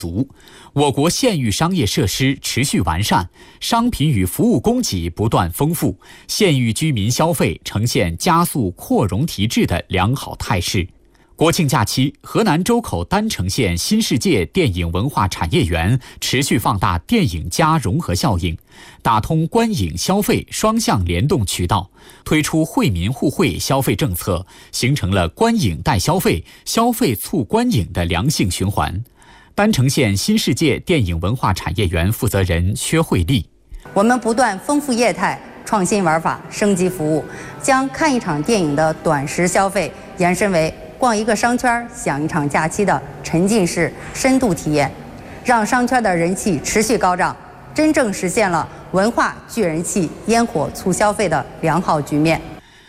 足，我国县域商业设施持续完善，商品与服务供给不断丰富，县域居民消费呈现加速扩容提质的良好态势。国庆假期，河南周口郸城县新世界电影文化产业园持续放大电影加融合效应，打通观影消费双向联动渠道，推出惠民互惠消费政策，形成了观影带消费、消费促观影的良性循环。郸城县新世界电影文化产业园负责人薛慧丽： 我们不断丰富业态，创新玩法，升级服务，将看一场电影的短时消费延伸为逛一个商圈、享一场假期的沉浸式深度体验，让商圈的人气持续高涨，真正实现了文化聚人气、烟火促消费的良好局面。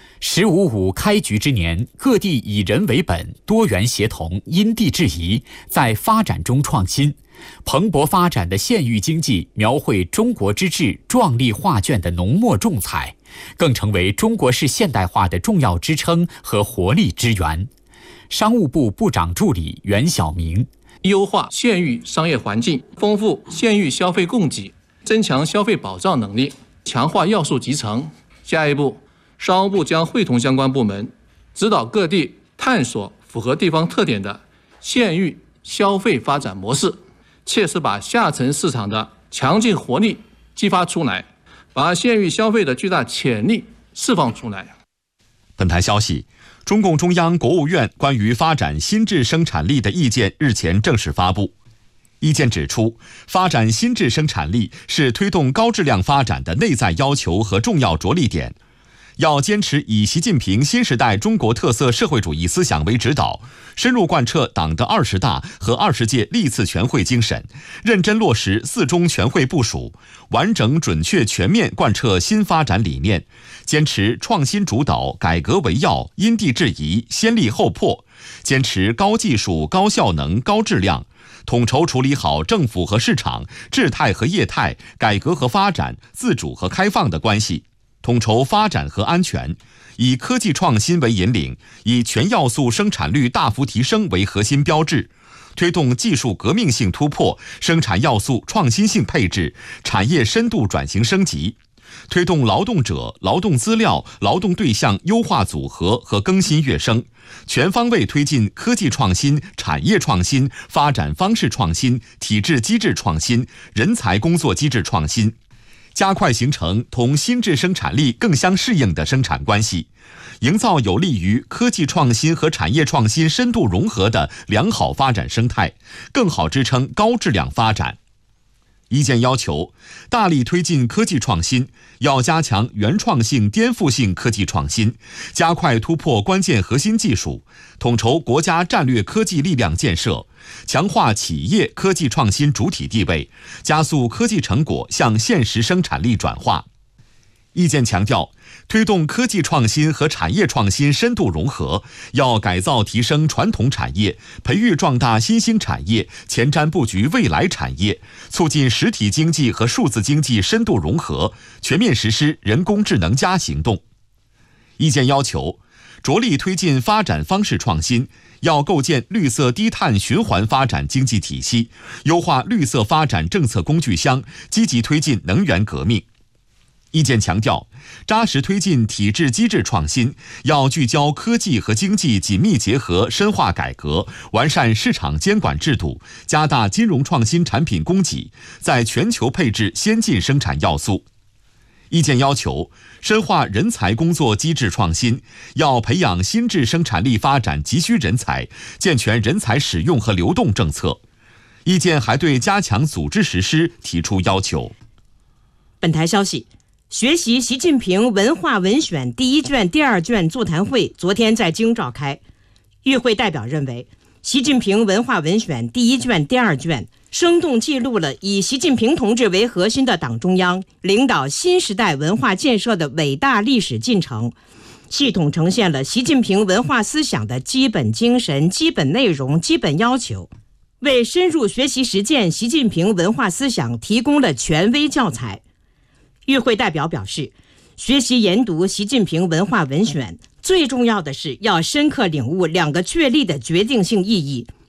“15.5”开局之年，各地以人为本，多元协同，因地制宜，在发展中创新。蓬勃发展的县域经济描绘中国之治壮丽画卷的浓墨重彩，更成为中国式现代化的重要支撑和活力之源。商务部部长助理袁晓明： 优化县域商业环境，丰富县域消费供给，增强消费保障能力，强化要素集成。下一步，商务部将会同相关部门，指导各地探索符合地方特点的县域消费发展模式，切实把下沉市场的强劲活力激发出来，把县域消费的巨大潜力释放出来。 本台消息，中共中央、国务院关于发展新质生产力的意见日前正式发布。意见指出，发展新质生产力是推动高质量发展的内在要求和重要着力点。要坚持以习近平新时代中国特色社会主义思想为指导，深入贯彻党的20大和20届历次全会精神，认真落实4中全会部署，完整准确全面贯彻新发展理念，坚持创新主导、改革为要、因地制宜、先立后破，坚持高技术、高效能、高质量，统筹处理好政府和市场、制态和业态、改革和发展、自主和开放的关系，统筹发展和安全，以科技创新为引领，以全要素生产率大幅提升为核心标志，推动技术革命性突破、生产要素创新性配置、产业深度转型升级，推动劳动者、劳动资料、劳动对象优化组合和更新跃升，全方位推进科技创新、产业创新、发展方式创新、体制机制创新、人才工作机制创新，加快形成同新质生产力更相适应的生产关系，营造有利于科技创新和产业创新深度融合的良好发展生态，更好支撑高质量发展。意见要求，大力推进科技创新，要加强原创性、颠覆性科技创新，加快突破关键核心技术，统筹国家战略科技力量建设，强化企业科技创新主体地位，加速科技成果向现实生产力转化。意见强调，推动科技创新和产业创新深度融合，要改造提升传统产业，培育壮大新兴产业，前瞻布局未来产业，促进实体经济和数字经济深度融合，全面实施人工智能行动。意见要求，着力推进发展方式创新，要构建绿色低碳循环发展经济体系，优化绿色发展政策工具箱，积极推进能源革命。意见强调，扎实推进体制机制创新，要聚焦科技和经济紧密结合，深化改革，完善市场监管制度，加大金融创新产品供给，在全球配置先进生产要素。意见要求，深化人才工作机制创新，要培养新质生产力发展急需人才，健全人才使用和流动政策。意见还对加强组织实施提出要求。 本台消息，学习习近平文化文选第1卷、第2卷座谈会昨天在京召开。与会代表认为，习近平文化文选第1卷、第2卷生动记录了以习近平同志为核心的党中央领导新时代文化建设的伟大历史进程，系统呈现了习近平文化思想的基本精神、基本内容、基本要求，为深入学习实践习近平文化思想提供了权威教材。与会代表表示，学习研读习近平文化文选，最重要的是要深刻领悟2个确立的决定性意义，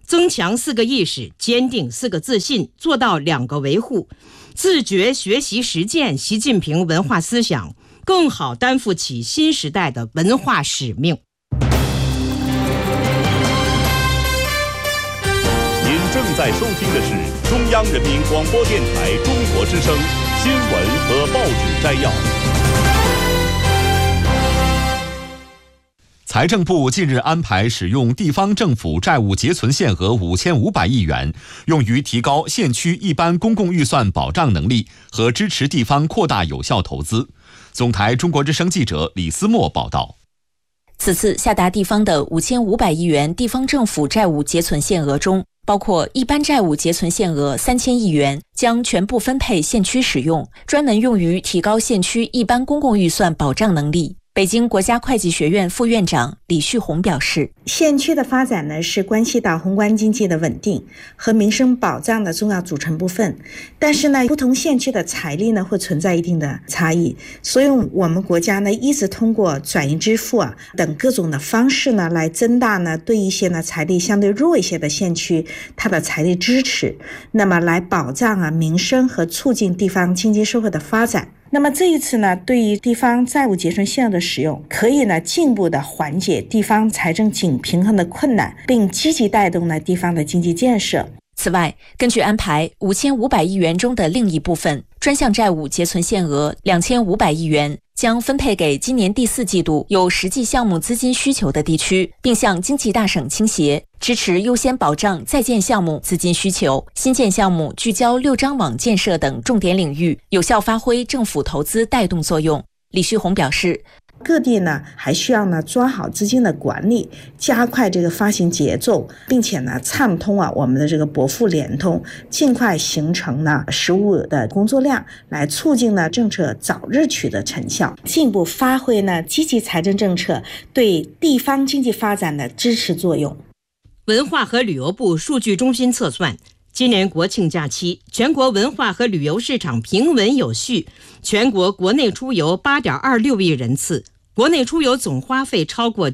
增强4个意识，坚定4个自信，做到2个维护，自觉学习实践习近平文化思想，更好担负起新时代的文化使命。 您正在收听的是中央人民广播电台中国之声新闻和报纸摘要。 财政部近日安排使用地方政府债务结存限额5500亿元，用于提高县区一般公共预算保障能力和支持地方扩大有效投资。总台中国之声记者李思墨报道。 此次下达地方的5500亿元地方政府债务结存限额中，包括一般债务结存限额3000亿元，将全部分配县区使用，专门用于提高县区一般公共预算保障能力。北京国家会计学院副院长李旭红表示， 县区的发展呢，是关系到宏观经济的稳定和民生保障的重要组成部分。但是呢，不同县区的财力呢，会存在一定的差异。所以我们国家呢，一直通过转移支付等各种的方式呢，来增大呢对一些呢财力相对弱一些的县区它的财力支持，那么来保障民生和促进地方经济社会的发展。那么这一次呢，对于地方债务结存限额的使用，可以呢进一步的缓解地方财政紧平衡的困难，并积极带动呢地方的经济建设。 此外，根据安排，5500亿元中的另一部分专项债务结存限额2500亿元将分配给今年第4季度有实际项目资金需求的地区，并向经济大省倾斜，支持优先保障在建项目资金需求，新建项目聚焦6张网建设等重点领域，有效发挥政府投资带动作用。李旭红表示， 各地呢还需要呢抓好资金的管理，加快这个发行节奏，并且呢畅通我们的这个拨付联通，尽快形成呢实务的工作量，来促进呢政策早日取得成效，进一步发挥呢积极财政政策对地方经济发展的支持作用。 文化和旅游部数据中心测算，今年国庆假期，全国文化和旅游市场平稳有序，全国国内出游8.26亿人次，国内出游总花费超过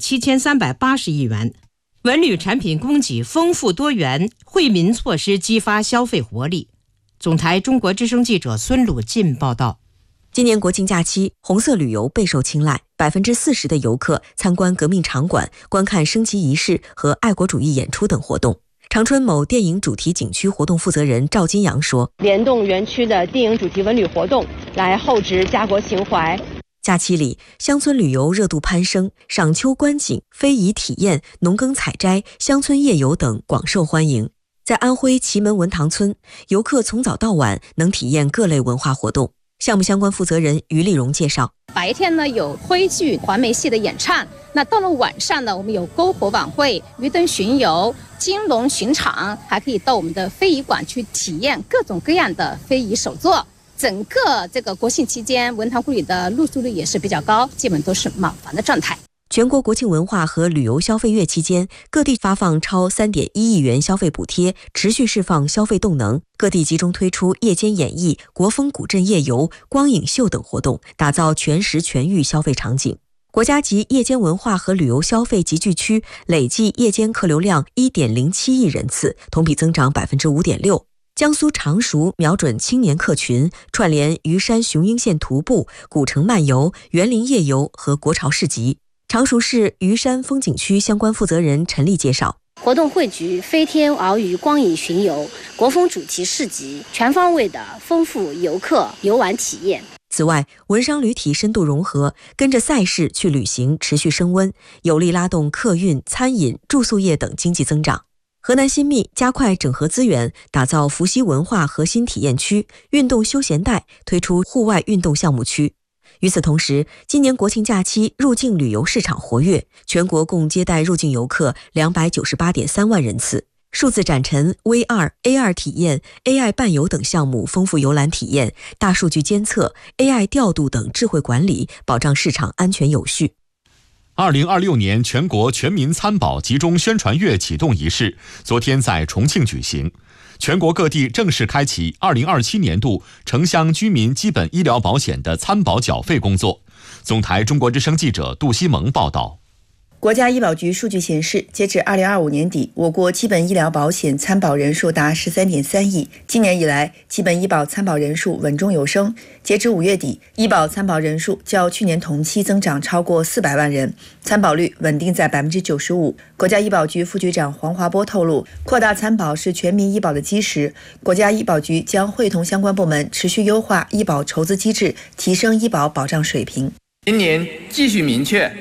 7380亿元。文旅产品供给丰富多元，惠民措施激发消费活力。总台中国之声记者孙鲁进报道。 今年国庆假期，红色旅游备受青睐，40%的游客参观革命场馆，观看升旗仪式和爱国主义演出等活动。长春某电影主题景区活动负责人赵金阳说， 联动园区的电影主题文旅活动，来厚植家国情怀。 假期里，乡村旅游热度攀升，赏秋观景、非遗体验、农耕采摘、乡村夜游等广受欢迎。在安徽祁门文塘村，游客从早到晚能体验各类文化活动。项目相关负责人于丽荣介绍， 白天呢有徽剧、环梅戏的演唱，那到了晚上呢，我们有篝火晚会、鱼灯巡游、金龙巡场，还可以到我们的非遗馆去体验各种各样的非遗手作。整个这个国庆期间，文塘故里的入住率也是比较高，基本都是满房的状态。 全国国庆文化和旅游消费月期间，各地发放超3.1亿元消费补贴，持续释放消费动能。各地集中推出夜间演艺、国风古镇夜游、光影秀等活动，打造全时全域消费场景。国家级夜间文化和旅游消费集聚区累计夜间客流量1.07亿人次，同比增长5.6%。江苏常熟瞄准青年客群，串联虞山雄鹰县徒步、古城漫游、园林夜游和国潮市集。常熟市虞山风景区相关负责人陈丽介绍， 活动汇聚飞天鳌鱼光影巡游、国风主题市集，全方位的丰富游客游玩体验。 此外，文商旅体深度融合，跟着赛事去旅行持续升温，有力拉动客运、餐饮、住宿业等经济增长。河南新密加快整合资源，打造伏羲文化核心体验区、运动休闲带，推出户外运动项目区。与此同时，今年国庆假期入境旅游市场活跃，全国共接待入境游客298.3万人次。数字展陈、VR、AR 体验、AI 伴游等项目丰富游览体验，大数据监测、AI 调度等智慧管理，保障市场安全有序。 2026年全国全民参保集中宣传月启动仪式昨天在重庆举行，全国各地正式开启2027年度城乡居民基本医疗保险的参保缴费工作。总台中国之声记者杜西蒙报道。 国家医保局数据显示，截至2025年底，我国基本医疗保险参保人数达13.3亿。今年以来，基本医保参保人数稳中有升。截至5月底，医保参保人数较去年同期增长超过400万人，参保率稳定在95%。国家医保局副局长黄华波透露，扩大参保是全民医保的基石。国家医保局将会同相关部门持续优化医保筹资机制，提升医保保障水平。 今年继续明确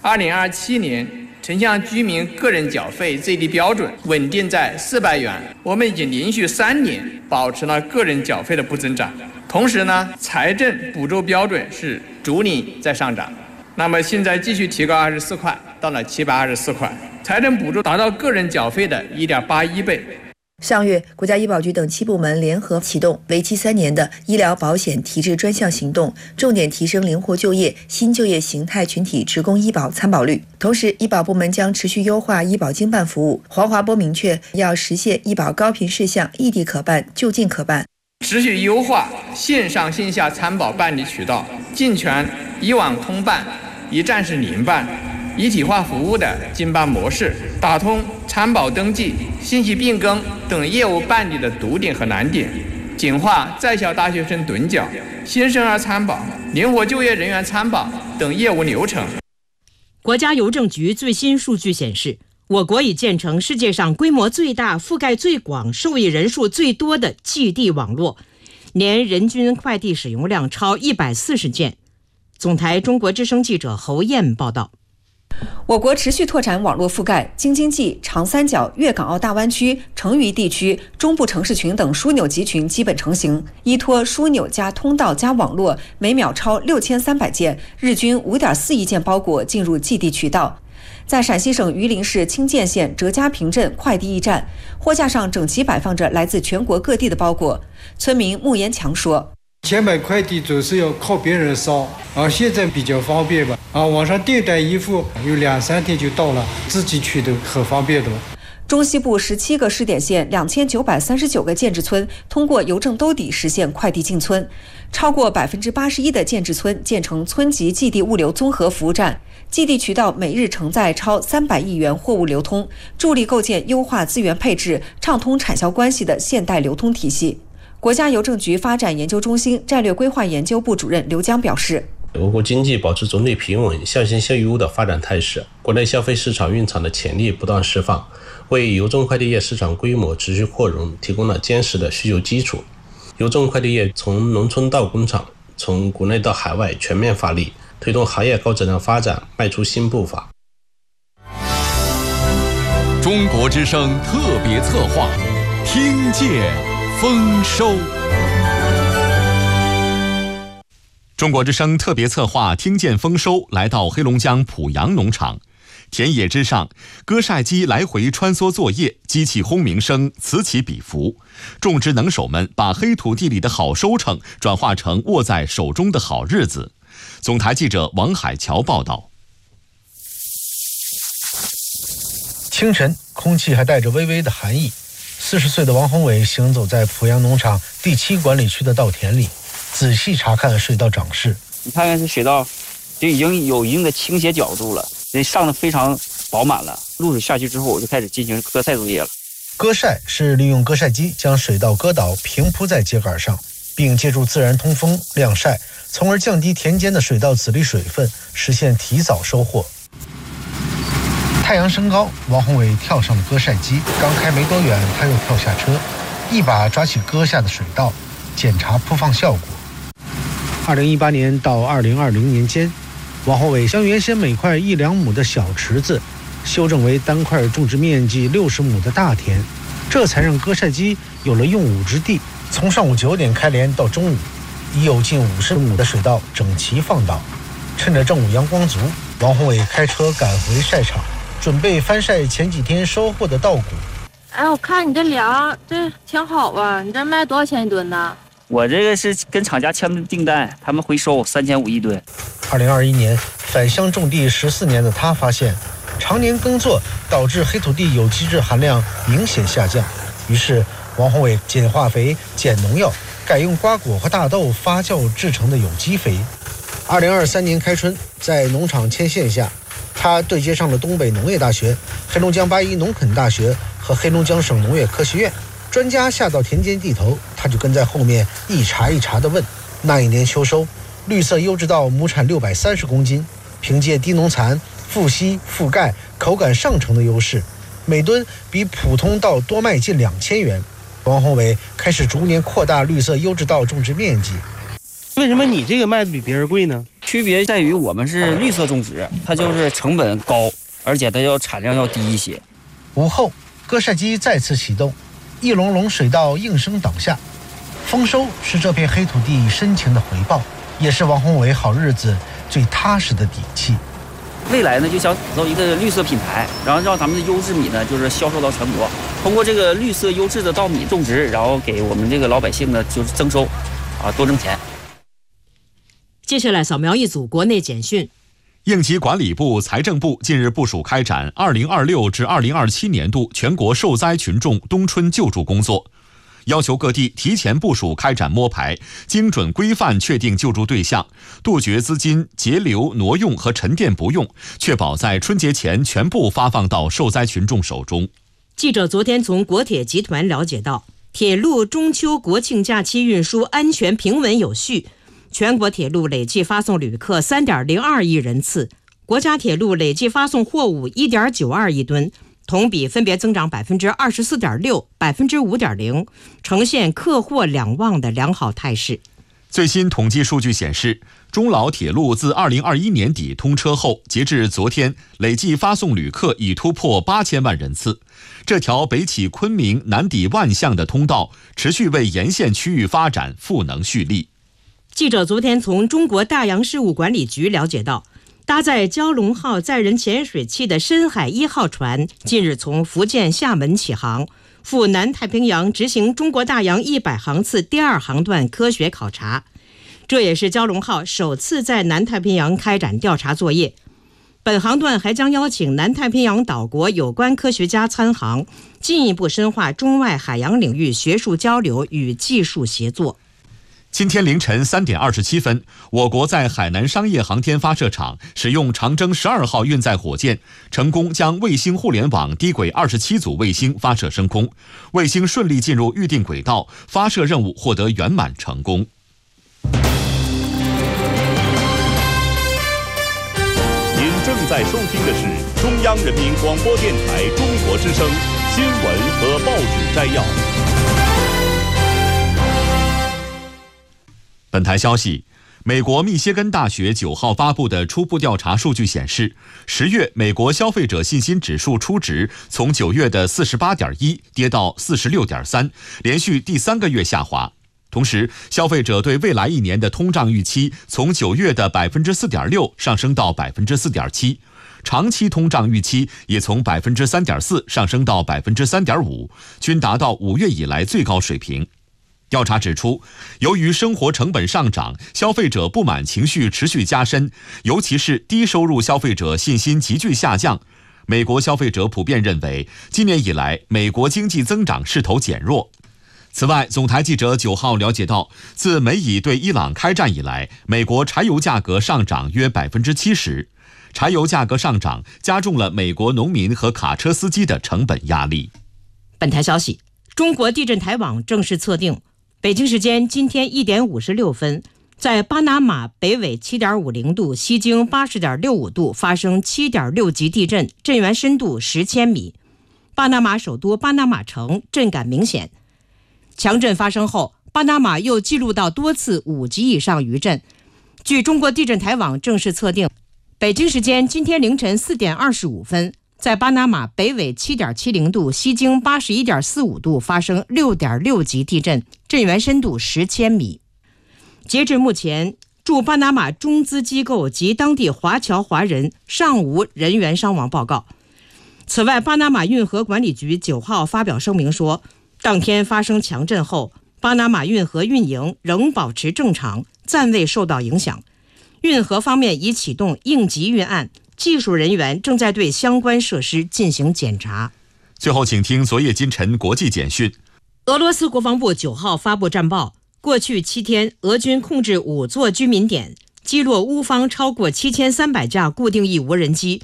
2027年城乡居民个人缴费最低标准稳定在400元，我们已经连续3年保持了个人缴费的不增长。同时呢，财政补助标准是逐年在上涨，那么现在继续提高24块，到了724块，财政补助达到个人缴费的1.81倍。 上月，国家医保局等7部门联合启动为期3年的医疗保险提质专项行动，重点提升灵活就业、新就业形态群体职工医保参保率。同时，医保部门将持续优化医保经办服务。黄华波明确，要实现医保高频事项异地可办、就近可办， 持续优化线上线下参保办理渠道，健全医网通办、一站式联办、一体化服务的经办模式，打通参保登记、信息变更等业务办理的堵点和难点，简化在校大学生趸缴、新生儿参保、灵活就业人员参保等业务流程。 国家邮政局最新数据显示，我国已建成世界上规模最大、覆盖最广、受益人数最多的寄递网络，年人均快递使用量超140件。总台中国之声记者侯燕报道。 我国持续拓展网络覆盖，京津冀、长三角、粤港澳大湾区、成渝地区、中部城市群等枢纽集群基本成型。依托枢纽加通道加网络，每秒超6300件，日均5.4亿件包裹进入寄递渠道。在陕西省榆林市清涧县哲家坪镇快递驿站，货架上整齐摆放着来自全国各地的包裹。村民穆延强说： 前买快递总是要靠别人捎，现在比较方便吧。网上订单衣服有2-3天就到了，自己取都很方便的。 中西部17个试点县2939个建制村通过邮政兜底实现快递进村，超过81%的建制村建成村级寄递物流综合服务站，寄递渠道每日承载超300亿元货物流通，助力构建优化资源配置、畅通产销关系的现代流通体系。国家邮政局发展研究中心战略规划研究部主任刘江表示， 我国经济保持总体平稳、向新向优的发展态势，国内消费市场蕴藏的潜力不断释放，为邮政快递业市场规模持续扩容提供了坚实的需求基础。邮政快递业从农村到工厂，从国内到海外全面发力，推动行业高质量发展迈出新步伐。 中国之声特别策划，听见丰收。中国之声特别策划听见丰收来到黑龙江濮阳农场，田野之上，割晒机来回穿梭作业，机器轰鸣声此起彼伏，种植能手们把黑土地里的好收成转化成握在手中的好日子。总台记者王海桥报道。 清晨，空气还带着微微的寒意。40岁的王宏伟行走在濮阳农场第7管理区的稻田里，仔细查看水稻长势。 你看看这水稻就已经有一定的倾斜角度了，这上的非常饱满了。露水下去之后，我就开始进行割晒作业了。 割晒是利用割晒机将水稻割倒平铺在秸秆上，并借助自然通风晾晒，从而降低田间的水稻籽粒水分，实现提早收获。太阳升高，王宏伟跳上了割晒机，刚开没多远，他又跳下车，一把抓起割下的水稻，检查铺放效果。2018年到2020年间，王宏伟将原先每块1-2亩的小池子修正为单块种植面积60亩的大田，这才让割晒机有了用武之地。从上午9点开镰到中午，已有近50亩的水稻整齐放倒。趁着正午阳光足，王宏伟开车赶回晒场，准备翻晒前几天收获的稻谷。 我看你这粮这挺好啊，你这卖多少钱一吨呢？ 我这个是跟厂家签的订单，他们回收3500一吨。 2021年返乡种地14年的他发现，常年耕作导致黑土地有机质含量明显下降，于是王宏伟减化肥、减农药，改用瓜果和大豆发酵制成的有机肥。2023年开春，在农场牵线下， 他对接上了东北农业大学、黑龙江8·1农垦大学和黑龙江省农业科学院。专家下到田间地头，他就跟在后面一茬一茬地问。那一年秋收，绿色优质稻亩产630公斤，凭借低农残、富硒、富钙、口感上乘的优势，每吨比普通稻多卖近2000元。王宏伟开始逐年扩大绿色优质稻种植面积。 为什么你这个卖的比别人贵呢？ 区别在于我们是绿色种植，它就是成本高，而且它产量要低一些。 午后，割晒机再次启动，一垄垄水稻应声倒下。丰收是这片黑土地深情的回报，也是王宏伟好日子最踏实的底气。 未来呢，就想打造一个绿色品牌，然后让咱们的优质米呢，就是销售到全国。通过这个绿色优质的稻米种植，然后给我们这个老百姓呢，就是增收，多挣钱。 接下来扫描一组国内简讯。 应急管理部、财政部近日部署开展2026至2027年度全国受灾群众冬春救助工作，要求各地提前部署开展摸排，精准规范确定救助对象，杜绝资金截留、挪用和沉淀不用，确保在春节前全部发放到受灾群众手中。 记者昨天从国铁集团了解到，铁路中秋国庆假期运输安全平稳有序，全国铁路累计发送旅客3.02亿人次，国家铁路累计发送货物1.92亿吨，同比分别增长24.6%、5.0%，呈现客货两旺的良好态势。 最新统计数据显示，中老铁路自2021年底通车后，截至昨天，累计发送旅客已突破8000万人次。这条北起昆明、南抵万象的通道，持续为沿线区域发展赋能蓄力。 记者昨天从中国大洋事务管理局了解到，搭载蛟龙号载人潜水器的深海1号船近日从福建厦门起航，赴南太平洋执行中国大洋100航次第2航段科学考察。这也是蛟龙号首次在南太平洋开展调查作业。本航段还将邀请南太平洋岛国有关科学家参航，进一步深化中外海洋领域学术交流与技术协作。 今天凌晨3点27分，我国在海南商业航天发射场使用长征12号运载火箭，成功将卫星互联网低轨27组卫星发射升空，卫星顺利进入预定轨道，发射任务获得圆满成功。 您正在收听的是中央人民广播电台中国之声新闻和报纸摘要。 本台消息，美国密歇根大学9号发布的初步调查数据显示，10月美国消费者信心指数初值从9月的48.1跌到46.3，连续第3个月下滑。同时，消费者对未来1年的通胀预期从9月的4.6%上升到4.7%，长期通胀预期也从3.4%上升到3.5%，均达到5月以来最高水平。调查指出，由于生活成本上涨，消费者不满情绪持续加深，尤其是低收入消费者信心急剧下降。美国消费者普遍认为，今年以来美国经济增长势头减弱。此外，总台记者9号了解到，自美以对伊朗开战以来，美国柴油价格上涨约70%。柴油价格上涨加重了美国农民和卡车司机的成本压力。 本台消息，中国地震台网正式测定，北京时间今天1点56分，在巴拿马北纬7.50度、西经80.65度发生7.6级地震，震源深度10千米。巴拿马首都巴拿马城震感明显。强震发生后，巴拿马又记录到多次5级以上余震。据中国地震台网正式测定，北京时间今天凌晨4点25分，在巴拿马北纬7.70度、西经81.45度发生6.6级地震，震源深度10千米。截至目前，驻巴拿马中资机构及当地华侨华人尚无人员伤亡报告。此外，巴拿马运河管理局9号发表声明说，当天发生强震后，巴拿马运河运营仍保持正常，暂未受到影响。运河方面已启动应急预案，技术人员正在对相关设施进行检查。 最后，请听昨夜今晨国际简讯。 俄罗斯国防部9号发布战报，过去7天，俄军控制5座居民点，击落乌方超过7300架固定翼无人机，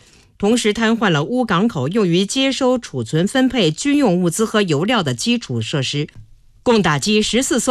同时瘫痪了乌港口用于接收、储存、分配军用物资和油料的基础设施，共打击14艘